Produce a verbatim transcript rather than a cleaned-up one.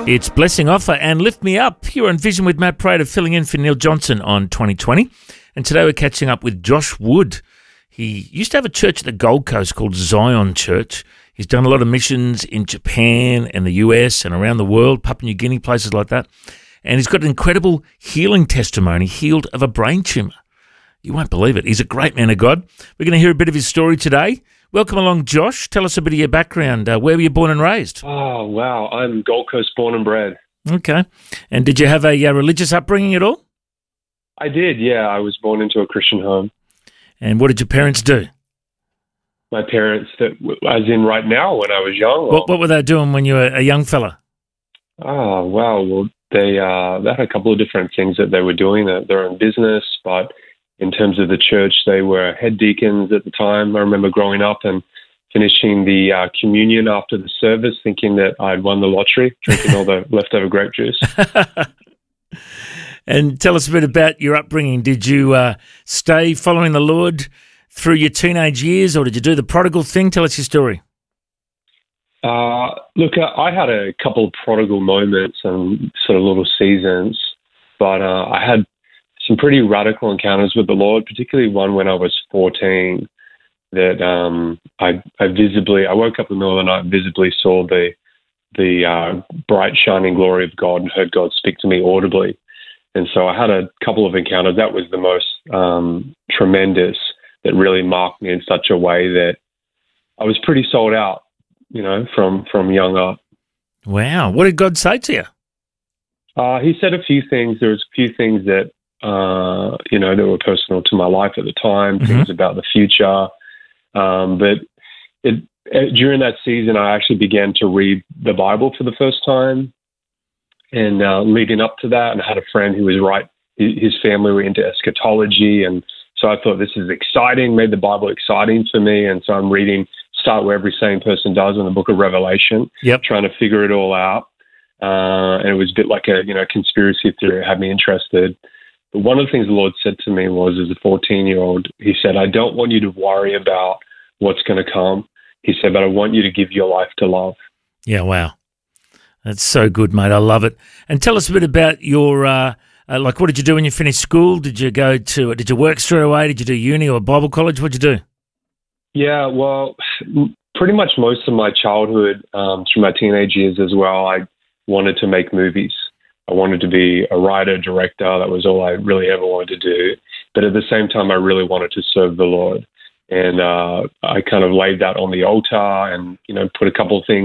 It's Blessing Offer and Lift Me Up. You're on Vision with Matt Prater, filling in for Neil Johnson on twenty twenty. And today we're catching up with Josh Wood. He used to have a church at the Gold Coast called Zion Church. He's done a lot of missions in Japan and the U S and around the world, Papua New Guinea, places like that. And he's got an incredible healing testimony, healed of a brain tumour. You won't believe it. He's a great man of God. We're going to hear a bit of his story today. Welcome along, Josh. Tell us a bit of your background. Uh, where were you born and raised? Oh, wow. I'm Gold Coast born and bred. Okay. And did you have a uh, religious upbringing at all? I did, yeah. I was born into a Christian home. And what did your parents do? My parents, that, as in right now, when I was young? What, what were they doing when you were a young fella? Oh, wow. Well, they, uh, they had a couple of different things that they were doing, their own business, but in terms of the church, they were head deacons at the time. I remember growing up and finishing the uh, communion after the service, thinking that I'd won the lottery, drinking all the leftover grape juice. And tell us a bit about your upbringing. Did you uh, stay following the Lord through your teenage years, or did you do the prodigal thing? Tell us your story. Uh, look, I had a couple of prodigal moments and sort of little seasons, but uh, I had some pretty radical encounters with the Lord, particularly one when I was fourteen, that um, I, I visibly, I woke up in the middle of the night and visibly saw the, the uh, bright, shining glory of God and heard God speak to me audibly. And so I had a couple of encounters. That was the most um, tremendous, that really marked me in such a way that I was pretty sold out, you know, from, from young up. Wow. What did God say to you? Uh, he said a few things. There was a few things that, Uh, you know, that were personal to my life at the time, mm-hmm. things about the future. Um, but it, it, during that season, I actually began to read the Bible for the first time. And uh, leading up to that, and I had a friend who was right, his family were into eschatology. And so I thought, this is exciting, made the Bible exciting for me. And so I'm reading, start where every sane person does in the book of Revelation, yep. trying to figure it all out. Uh, and it was a bit like a, you know, conspiracy theory. It had me interested. But one of the things the Lord said to me was, as a fourteen-year-old, he said, I don't want you to worry about what's going to come. He said, but I want you to give your life to love. Yeah, wow. That's so good, mate. I love it. And tell us a bit about your, uh, uh, like, what did you do when you finished school? Did you go to, did you work straight away? Did you do uni or Bible college? What did you do? Yeah, well, pretty much most of my childhood, um, through my teenage years as well, I wanted to make movies. I wanted to be a writer, director. That was all I really ever wanted to do. But at the same time, I really wanted to serve the Lord. And uh, I kind of laid that on the altar and, you know, put a couple of things